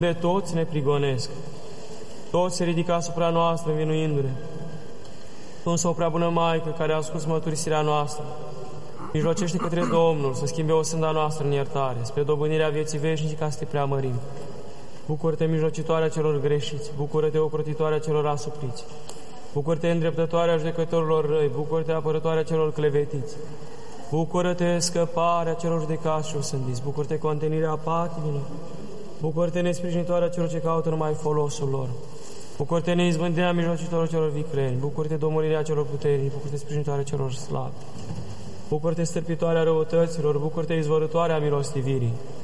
de toți ne prigonesc. Toți se ridică asupra noastră, învinuindu-ne. Tu însă, o prea bună Maică, care a ascuns mărturisirea noastră, mijlocește către Domnul să schimbe o sânda noastră în iertare, spre dobândirea vieții veșnice, ca să te preamărim. Bucură-te, mijlocitoarea celor greșiți, bucură-te, ocrotitoarea celor asupriți, bucură-te, îndreptătoarea judecătorilor răi, bucură-te, apărătoarea celor clevetiți, bucură-te, scăparea celor judecați și osândiți, bucură-te, contenirea patimilor, bucură-te, nesprijinitoarea celor ce caută numai folosul lor, bucură-te, neizbândirea mijlocitorilor celor vicleni, bucură-te, domolirea celor puternici, bucură-te, sprijinitoarea celor slabi, bucură-te, stârpitoarea răutăților, bucură-te, izvorătoarea milostivirii,